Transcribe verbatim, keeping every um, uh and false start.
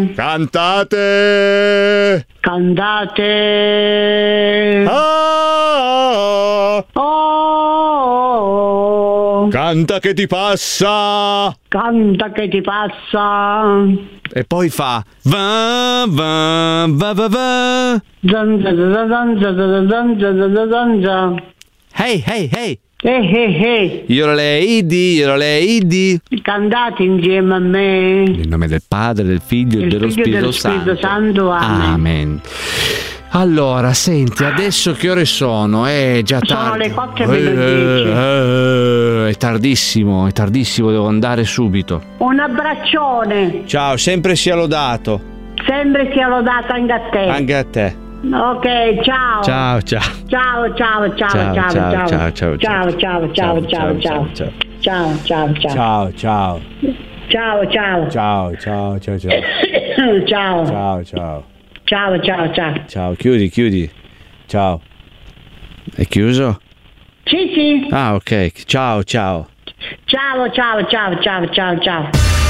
Cantate. Cantate. Ah. Oh. Canta che ti passa. Canta che ti passa. E poi fa va va va va va. Zanza zanza zanza zanza zanza. Hey hey hey. Hey hey hey. Io lei di, io lei di. Cantate insieme a me. Nel nome del Padre, del Figlio e Il dello Figlio Spirito, dello Spirito Santo. Santo. Amen. Amen. Allora, senti, adesso che ore sono? È già Sono tardi. le quattro e meno Eh, dieci. eh, è tardissimo, è tardissimo, devo andare subito. Un abbraccione. Ciao, sempre sia lodato. Sempre sia lodato anche a te. Anche a te. Ok, ciao. Ciao, ciao. Ciao, ciao, ciao, Ciao, ciao, ciao, ciao, ciao, ciao, ciao, ciao, ciao, ciao, ciao, ciao. ciao, ciao, ciao, Ciao, ciao. ciao, ciao, Ciao, ciao, ciao, ciao. ciao, Ciao, ciao. ciao, ciao, ciao. Ciao, chiudi, chiudi. Ciao. È chiuso? Sì, sì. Ah, ok. Ciao, ciao. Ciao, ciao, ciao, ciao, ciao, ciao.